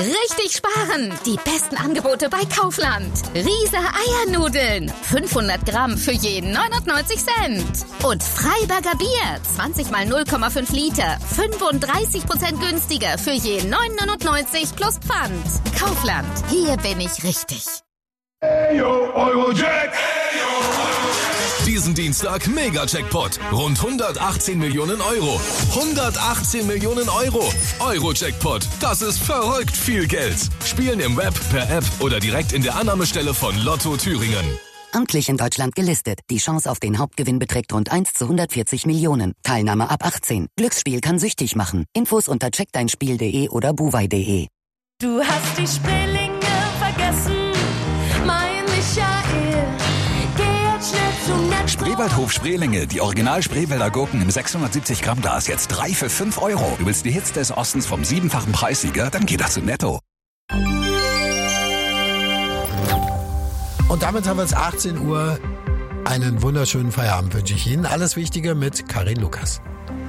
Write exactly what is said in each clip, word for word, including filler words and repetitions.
Richtig sparen! Die besten Angebote bei Kaufland. Riese Eiernudeln. fünfhundert Gramm für jeden neunundneunzig Cent. Und Freiberger Bier. zwanzig mal null Komma fünf Liter. fünfunddreißig Prozent günstiger für jeden neun neunundneunzig plus Pfand. Kaufland. Hier bin ich richtig. Eyo, Eurojack. Diesen Dienstag Mega-Jackpot. Rund hundertachtzehn Millionen Euro. hundertachtzehn Millionen Euro. Euro-Jackpot. Das ist verrückt viel Geld. Spielen im Web, per App oder direkt in der Annahmestelle von Lotto Thüringen. Amtlich in Deutschland gelistet. Die Chance auf den Hauptgewinn beträgt rund eins zu hundertvierzig Millionen. Teilnahme ab achtzehn. Glücksspiel kann süchtig machen. Infos unter checkdeinspiel punkt de oder buwei punkt de. Du hast die Spreelinge vergessen, mein Michael. Geh jetzt schnell zum Netzsport. Spreewaldhof Spreelinge, die Original Spreewälder Gurken im sechshundertsiebzig Gramm Glas, jetzt drei für fünf Euro. Du willst die Hits des Ostens vom siebenfachen Preissieger? Dann geh doch zu Netto. Und damit haben wir es achtzehn Uhr. Einen wunderschönen Feierabend wünsche ich Ihnen. Alles Wichtige mit Karin Lukas.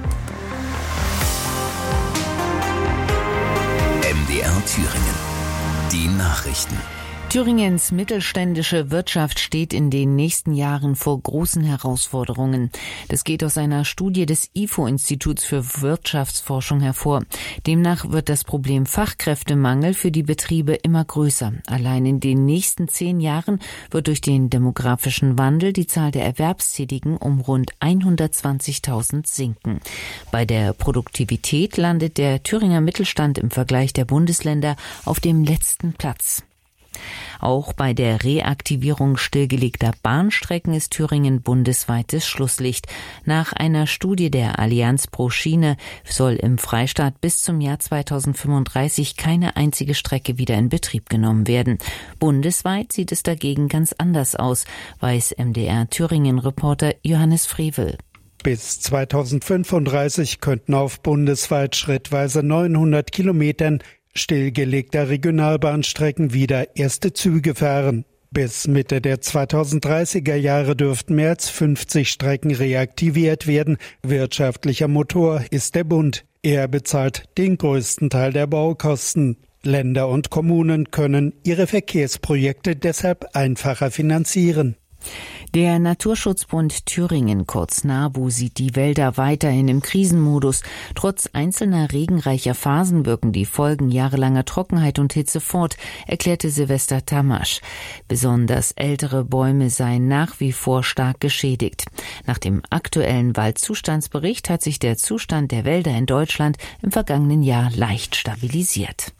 M D R Thüringen. Die Nachrichten. Thüringens mittelständische Wirtschaft steht in den nächsten Jahren vor großen Herausforderungen. Das geht aus einer Studie des I F O-Instituts für Wirtschaftsforschung hervor. Demnach wird das Problem Fachkräftemangel für die Betriebe immer größer. Allein in den nächsten zehn Jahren wird durch den demografischen Wandel die Zahl der Erwerbstätigen um rund hundertzwanzigtausend sinken. Bei der Produktivität landet der Thüringer Mittelstand im Vergleich der Bundesländer auf dem letzten Platz. Auch bei der Reaktivierung stillgelegter Bahnstrecken ist Thüringen bundesweites Schlusslicht. Nach einer Studie der Allianz pro Schiene soll im Freistaat bis zum Jahr zweitausendfünfunddreißig keine einzige Strecke wieder in Betrieb genommen werden. Bundesweit sieht es dagegen ganz anders aus, weiß M D R Thüringen-Reporter Johannes Frevel. Bis zweitausendfünfunddreißig könnten auf bundesweit schrittweise neunhundert Kilometern stillgelegter Regionalbahnstrecken wieder erste Züge fahren. Bis Mitte der zweitausenddreißiger Jahre dürften mehr als fünfzig Strecken reaktiviert werden. Wirtschaftlicher Motor ist der Bund. Er bezahlt den größten Teil der Baukosten. Länder und Kommunen können ihre Verkehrsprojekte deshalb einfacher finanzieren. Der Naturschutzbund Thüringen, kurz NABU, sieht die Wälder weiterhin im Krisenmodus. Trotz einzelner regenreicher Phasen wirken die Folgen jahrelanger Trockenheit und Hitze fort, erklärte Silvester Tamasch. Besonders ältere Bäume seien nach wie vor stark geschädigt. Nach dem aktuellen Waldzustandsbericht hat sich der Zustand der Wälder in Deutschland im vergangenen Jahr leicht stabilisiert.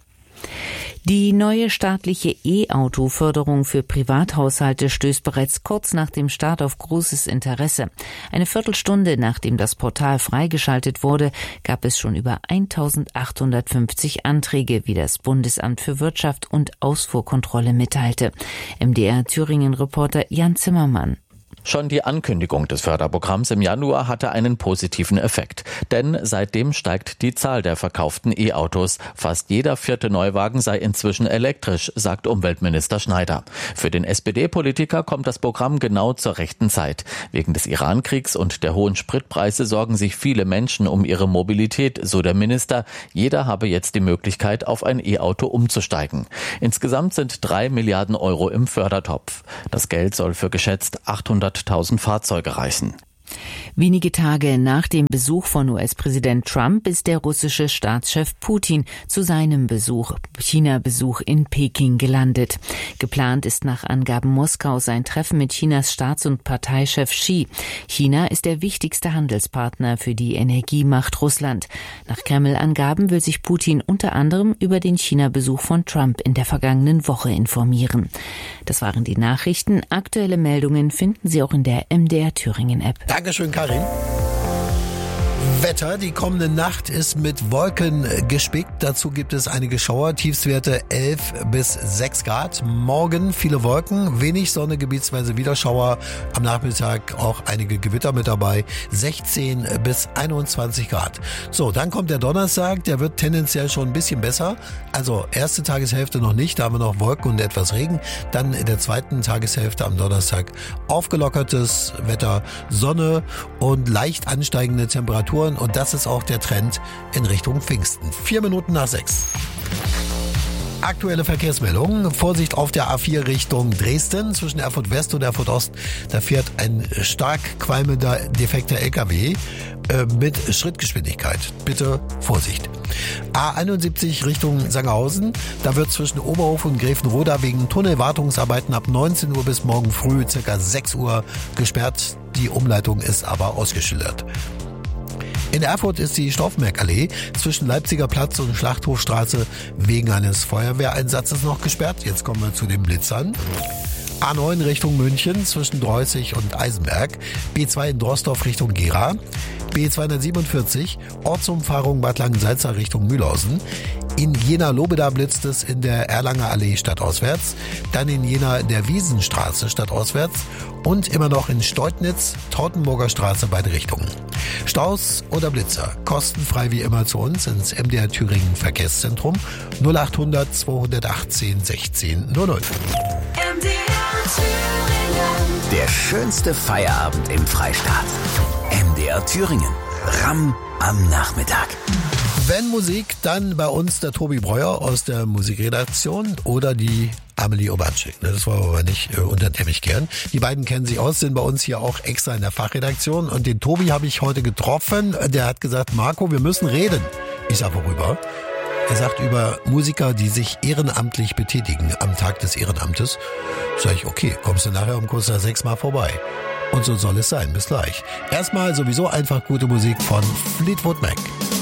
Die neue staatliche E-Auto-Förderung für Privathaushalte stößt bereits kurz nach dem Start auf großes Interesse. Eine Viertelstunde nachdem das Portal freigeschaltet wurde, gab es schon über eintausendachthundertfünfzig Anträge, wie das Bundesamt für Wirtschaft und Ausfuhrkontrolle mitteilte. M D R Thüringen-Reporter Jan Zimmermann. Schon die Ankündigung des Förderprogramms im Januar hatte einen positiven Effekt. Denn seitdem steigt die Zahl der verkauften E-Autos. Fast jeder vierte Neuwagen sei inzwischen elektrisch, sagt Umweltminister Schneider. Für den S P D-Politiker kommt das Programm genau zur rechten Zeit. Wegen des Iran-Kriegs und der hohen Spritpreise sorgen sich viele Menschen um ihre Mobilität, so der Minister. Jeder habe jetzt die Möglichkeit, auf ein E-Auto umzusteigen. Insgesamt sind drei Milliarden Euro im Fördertopf. Das Geld soll für geschätzt achthunderttausend Fahrzeuge reichen. Wenige Tage nach dem Besuch von U S-Präsident Trump ist der russische Staatschef Putin zu seinem Besuch, China-Besuch in Peking gelandet. Geplant ist nach Angaben Moskaus ein Treffen mit Chinas Staats- und Parteichef Xi. China ist der wichtigste Handelspartner für die Energiemacht Russland. Nach Kreml-Angaben will sich Putin unter anderem über den China-Besuch von Trump in der vergangenen Woche informieren. Das waren die Nachrichten. Aktuelle Meldungen finden Sie auch in der M D R Thüringen-App. Dankeschön, Karin. Wetter, die kommende Nacht ist mit Wolken gespickt. Dazu gibt es einige Schauer, Tiefstwerte elf bis sechs Grad. Morgen viele Wolken, wenig Sonne, gebietsweise wieder Schauer. Am Nachmittag auch einige Gewitter mit dabei, sechzehn bis einundzwanzig Grad. So, dann kommt der Donnerstag, der wird tendenziell schon ein bisschen besser. Also erste Tageshälfte noch nicht, da haben wir noch Wolken und etwas Regen. Dann in der zweiten Tageshälfte am Donnerstag aufgelockertes Wetter, Sonne und leicht ansteigende Temperaturen. Und das ist auch der Trend in Richtung Pfingsten. Vier Minuten nach sechs. Aktuelle Verkehrsmeldungen. Vorsicht auf der A vier Richtung Dresden. Zwischen Erfurt West und Erfurt Ost. Da fährt ein stark qualmender, defekter L K W äh, mit Schrittgeschwindigkeit. Bitte Vorsicht. A einundsiebzig Richtung Sangerhausen. Da wird zwischen Oberhof und Gräfenroda wegen Tunnelwartungsarbeiten ab neunzehn Uhr bis morgen früh circa sechs Uhr gesperrt. Die Umleitung ist aber ausgeschildert. In Erfurt ist die Stauffenbergallee zwischen Leipziger Platz und Schlachthofstraße wegen eines Feuerwehreinsatzes noch gesperrt. Jetzt kommen wir zu den Blitzern. A neun Richtung München zwischen Dreußig und Eisenberg. B zwei in Drosdorf Richtung Gera. B zweihundertsiebenundvierzig Ortsumfahrung Bad Langensalza Richtung Mühlhausen. In Jena-Lobeda blitzt es in der Erlanger Allee stadtauswärts. Dann in Jena in der Wiesenstraße stadtauswärts. Und immer noch in Steutnitz, Tautenburger Straße, beide Richtungen. Staus oder Blitzer, kostenfrei wie immer zu uns ins M D R Thüringen Verkehrszentrum null achthundert zweihundertachtzehn sechzehn null null. M D R Thüringen. Der schönste Feierabend im Freistaat. M D R Thüringen. Ram am Nachmittag. Wenn Musik, dann bei uns der Tobi Breuer aus der Musikredaktion oder die Amelie Obanschik. Das wollen wir aber nicht äh, unter den Teppich kehren. Die beiden kennen sich aus, sind bei uns hier auch extra in der Fachredaktion. Und den Tobi habe ich heute getroffen. Der hat gesagt, Marco, wir müssen reden. Ich sag, worüber? Er sagt über Musiker, die sich ehrenamtlich betätigen am Tag des Ehrenamtes. Sag ich, okay, kommst du nachher um kurz nach sechs Mal vorbei. Und so soll es sein. Bis gleich. Erstmal sowieso einfach gute Musik von Fleetwood Mac.